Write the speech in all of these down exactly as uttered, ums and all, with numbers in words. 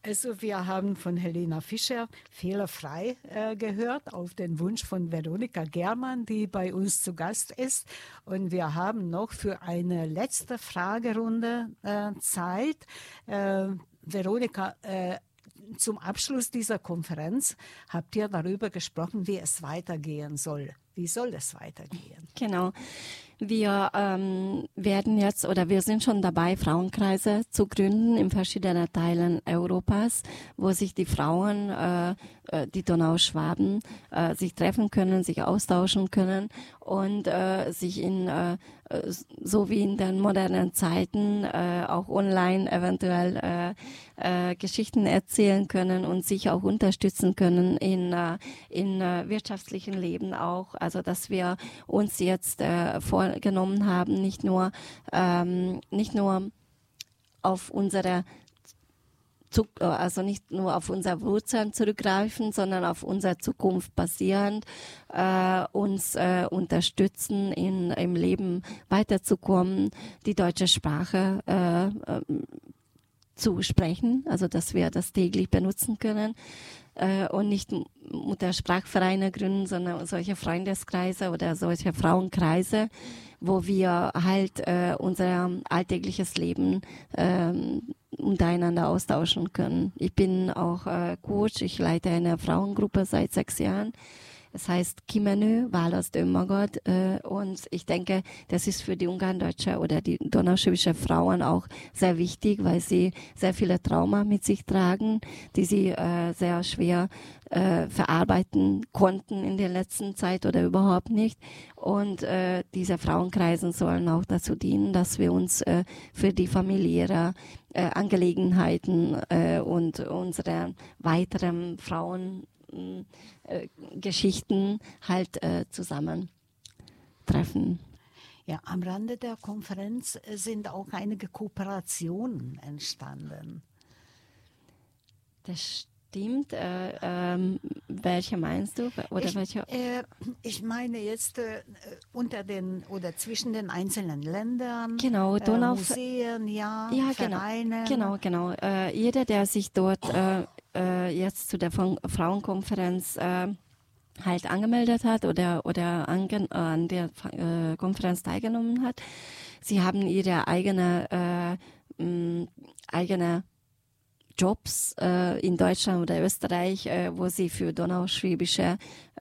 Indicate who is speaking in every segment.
Speaker 1: Also wir haben von Helena Fischer fehlerfrei äh, gehört auf den Wunsch von Veronika Germann, die bei uns zu Gast ist. Und wir haben noch für eine letzte Fragerunde äh, Zeit. Äh, Veronika, äh, zum Abschluss dieser Konferenz habt ihr darüber gesprochen, wie es weitergehen soll. Wie soll es weitergehen?
Speaker 2: Genau. Wir ähm, werden jetzt oder wir sind schon dabei, Frauenkreise zu gründen in verschiedenen Teilen Europas, wo sich die Frauen, äh, die Donauschwaben, äh, sich treffen können, sich austauschen können und äh, sich in äh, so wie in den modernen Zeiten äh, auch online eventuell äh, äh, Geschichten erzählen können und sich auch unterstützen können in äh, in äh, wirtschaftlichen Leben auch. Also dass wir uns jetzt äh, vorgenommen haben, nicht nur ähm, nicht nur auf unsere also nicht nur auf unsere Wurzeln zurückgreifen, sondern auf unsere Zukunft basierend, äh, uns äh, unterstützen, in, im Leben weiterzukommen, die deutsche Sprache äh, äh, zu sprechen, also dass wir das täglich benutzen können äh, und nicht Muttersprachvereine gründen, sondern solche Freundeskreise oder solche Frauenkreise, wo wir halt äh, unser alltägliches Leben äh, untereinander austauschen können. Ich bin auch äh, Coach, ich leite eine Frauengruppe seit sechs Jahren. Es heißt Kimenő, Választ önmagad, äh, und ich denke, das ist für die Ungarndeutsche oder die donauschwäbische Frauen auch sehr wichtig, weil sie sehr viele Trauma mit sich tragen, die sie äh, sehr schwer äh, verarbeiten konnten in der letzten Zeit oder überhaupt nicht. Und äh, diese Frauenkreisen sollen auch dazu dienen, dass wir uns äh, für die familiäre äh, Angelegenheiten äh, und unsere weiteren Frauen Äh, Geschichten halt äh, zusammentreffen.
Speaker 1: Ja, am Rande der Konferenz sind auch einige Kooperationen entstanden.
Speaker 2: Das stimmt. Äh, ähm, welche meinst du? Oder
Speaker 1: ich,
Speaker 2: welche?
Speaker 1: Äh, ich meine jetzt äh, unter den oder zwischen den einzelnen Ländern,
Speaker 2: genau, Donau,
Speaker 1: äh, Museen, ja,
Speaker 2: ja
Speaker 1: Vereine.
Speaker 2: Genau, genau. genau. Äh, jeder, der sich dort äh, äh, jetzt zu der Frauenkonferenz äh, halt angemeldet hat oder oder ange, äh, an der äh, Konferenz teilgenommen hat, sie haben ihre eigene äh, mh, eigene Jobs äh, in Deutschland oder Österreich, äh, wo sie für donauschwäbische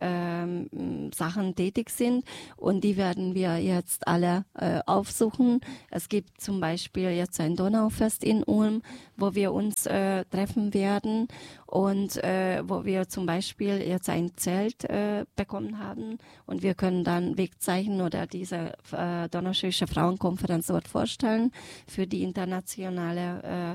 Speaker 2: ähm, Sachen tätig sind, und die werden wir jetzt alle äh, aufsuchen. Es gibt zum Beispiel jetzt ein Donaufest in Ulm, wo wir uns äh, treffen werden und äh, wo wir zum Beispiel jetzt ein Zelt äh, bekommen haben und wir können dann Wegzeichen oder diese äh, donauschwäbische Frauenkonferenz dort vorstellen für die internationale äh,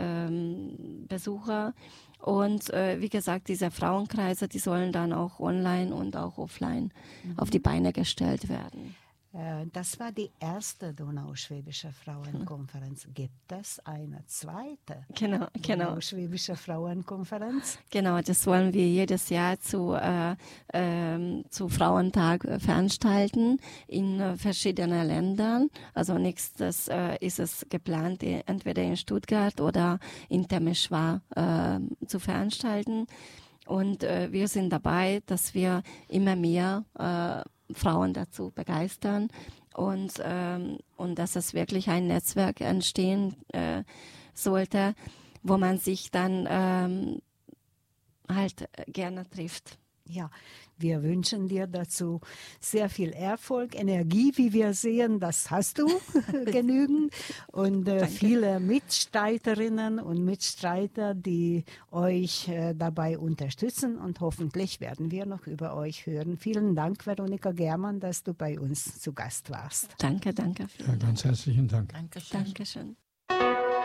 Speaker 2: ähm, Besucher. Und äh, wie gesagt, diese Frauenkreise, die sollen dann auch online und auch offline mhm. auf die Beine gestellt werden.
Speaker 1: Das war die erste donauschwäbische Frauenkonferenz. Gibt es eine zweite
Speaker 2: genau, genau.
Speaker 1: donauschwäbische Frauenkonferenz?
Speaker 2: Genau, das wollen wir jedes Jahr zu, äh, äh, zu Frauentag veranstalten in äh, verschiedenen Ländern. Also nächstes äh, ist es geplant, entweder in Stuttgart oder in Temeswar äh, zu veranstalten. Und äh, wir sind dabei, dass wir immer mehr äh, Frauen dazu begeistern und, ähm, und dass es wirklich ein Netzwerk entstehen äh, sollte, wo man sich dann ähm, halt gerne trifft.
Speaker 1: Ja, wir wünschen dir dazu sehr viel Erfolg, Energie, wie wir sehen, das hast du genügend, und äh, viele Mitstreiterinnen und Mitstreiter, die euch äh, dabei unterstützen, und hoffentlich werden wir noch über euch hören. Vielen Dank, Veronika Germann, dass du bei uns zu Gast warst.
Speaker 2: Danke, danke.
Speaker 3: Ja, ganz herzlichen Dank.
Speaker 4: Dankeschön.
Speaker 2: Dankeschön.